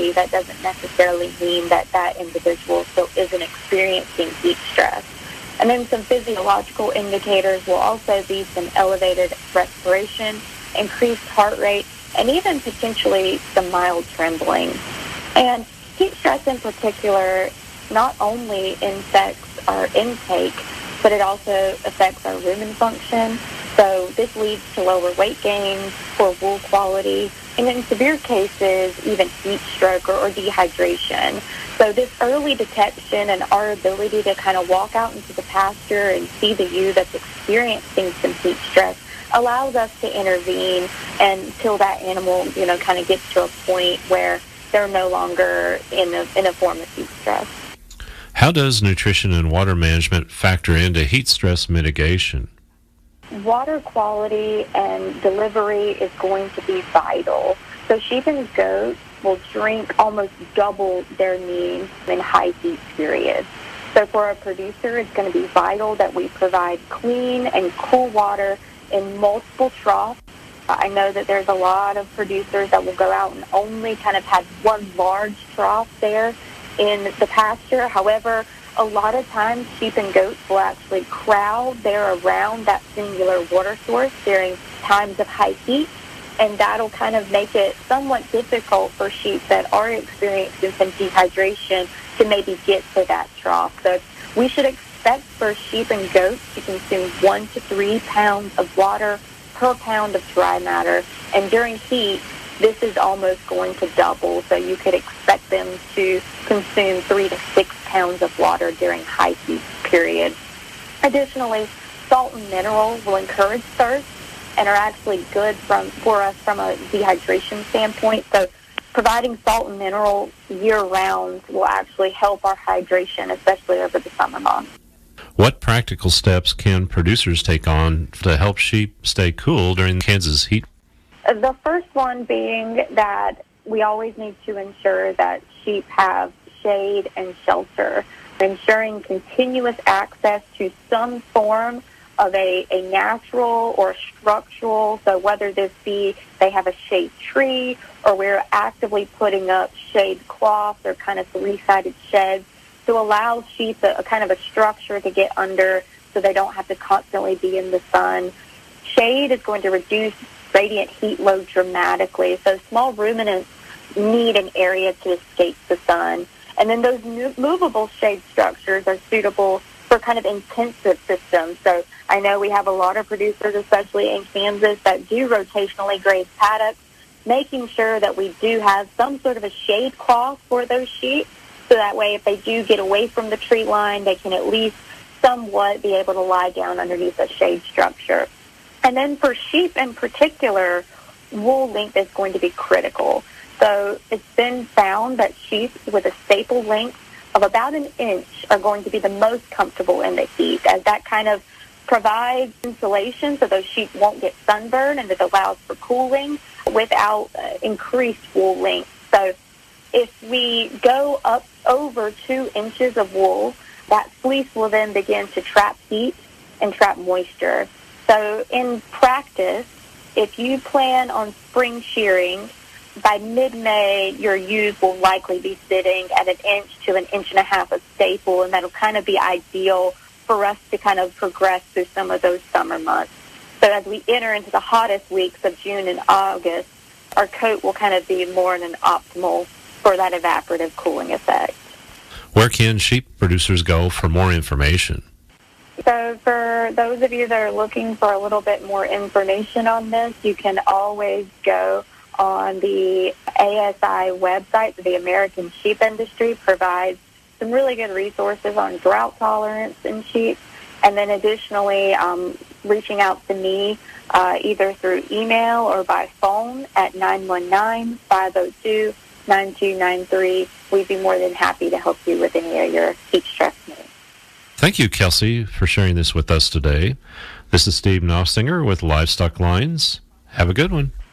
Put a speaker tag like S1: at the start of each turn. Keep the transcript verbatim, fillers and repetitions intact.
S1: quality, that doesn't necessarily mean that that individual still isn't experiencing heat stress. And then some physiological indicators will also be some elevated respiration, increased heart rate, and even potentially some mild trembling. And heat stress in particular not only affects our intake, but it also affects our rumen function. So this leads to lower weight gain, poor wool quality, and in severe cases, even heat stroke or, or dehydration. So this early detection and our ability to kind of walk out into the pasture and see the ewe that's experiencing some heat stress allows us to intervene until that animal, you know, kind of gets to a point where they're no longer in a, in a form of heat stress.
S2: How does nutrition and water management factor into heat stress mitigation?
S1: Water quality and delivery is going to be vital. So sheep and goats will drink almost double their needs in high heat periods. So for a producer, it's going to be vital that we provide clean and cool water in multiple troughs. I know that there's a lot of producers that will go out and only kind of have one large trough there in the pasture. However, a lot of times sheep and goats will actually crowd there around that singular water source during times of high heat, and that'll kind of make it somewhat difficult for sheep that are experiencing some dehydration to maybe get to that trough. So we should expect for sheep and goats to consume one to three pounds of water per pound of dry matter, and during heat, this is almost going to double, so you could expect them to consume three to six pounds of water during high heat periods. Additionally, salt and mineral will encourage thirst and are actually good from for us from a dehydration standpoint. So providing salt and mineral year-round will actually help our hydration, especially over the summer months.
S2: What practical steps can producers take on to help sheep stay cool during Kansas heat?
S1: The first one being that we always need to ensure that sheep have shade and shelter, ensuring continuous access to some form of a, a natural or structural, so whether this be they have a shade tree or we're actively putting up shade cloths or kind of three-sided sheds to allow sheep a, a kind of a structure to get under so they don't have to constantly be in the sun. Shade is going to reduce radiant heat load dramatically, so small ruminants need an area to escape the sun. And then those movable shade structures are suitable for kind of intensive systems. So I know we have a lot of producers, especially in Kansas, that do rotationally graze paddocks, making sure that we do have some sort of a shade cloth for those sheep, so that way if they do get away from the tree line, they can at least somewhat be able to lie down underneath a shade structure. And then for sheep in particular, wool length is going to be critical. So it's been found that sheep with a staple length of about an inch are going to be the most comfortable in the heat, as that kind of provides insulation so those sheep won't get sunburned, and it allows for cooling without uh, increased wool length. So if we go up over two inches of wool, that fleece will then begin to trap heat and trap moisture. So in practice, if you plan on spring shearing, by mid-May, your ewes will likely be sitting at an inch to an inch and a half of staple, and that'll kind of be ideal for us to kind of progress through some of those summer months. So as we enter into the hottest weeks of June and August, our coat will kind of be more in an optimal for that evaporative cooling effect.
S2: Where can sheep producers go for more information?
S1: So for those of you that are looking for a little bit more information on this, you can always go on the A S I website. The American Sheep Industry provides some really good resources on drought tolerance in sheep. And then additionally, um, reaching out to me uh, either through email or by phone at nine one nine, five oh two, nine two nine three. We'd be more than happy to help you with any of your heat stress needs.
S2: Thank you, Kelsey, for sharing this with us today. This is Steve Nossinger with Livestock Lines. Have a good one.